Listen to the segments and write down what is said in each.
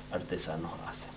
artesanos hacen.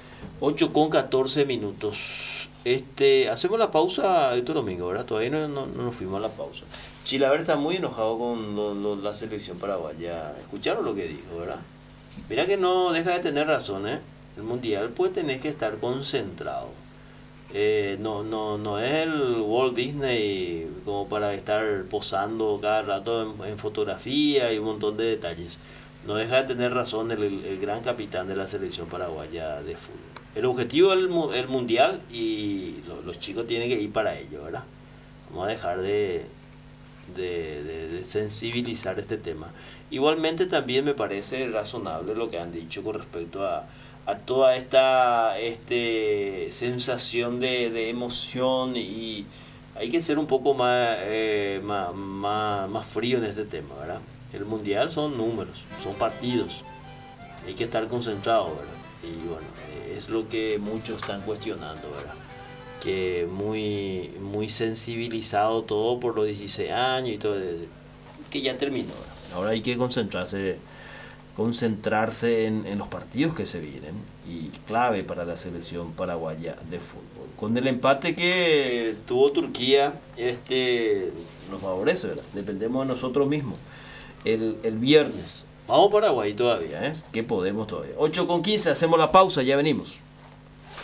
8:14. Hacemos la pausa este domingo, ¿verdad? Todavía no nos fuimos a la pausa. Chilaver está muy enojado con la selección paraguaya. ¿Escucharon lo que dijo, verdad? Mira que no deja de tener razón, ¿eh? El mundial puede tener que estar concentrado. No es el Walt Disney como para estar posando cada rato en fotografía y un montón de detalles. No deja de tener razón el gran capitán de la selección paraguaya de fútbol. El objetivo es el mundial y los chicos tienen que ir para ello, ¿verdad? Vamos a dejar de sensibilizar este tema. Igualmente también me parece razonable lo que han dicho con respecto a toda esta sensación de emoción, y hay que ser un poco más frío en este tema, ¿verdad? El mundial son números, son partidos, hay que estar concentrado, ¿verdad? Y bueno, es lo que muchos están cuestionando, ¿verdad? Que muy sensibilizado todo por los 16 años y todo, que ya terminó, ¿verdad? Ahora hay que concentrarse en los partidos que se vienen, y clave para la selección paraguaya de fútbol. Con el empate que tuvo Turquía, nos favorece, ¿verdad? Dependemos de nosotros mismos. El viernes vamos a Paraguay todavía, ¿eh? Que podemos todavía. 8:15, hacemos la pausa, ya venimos.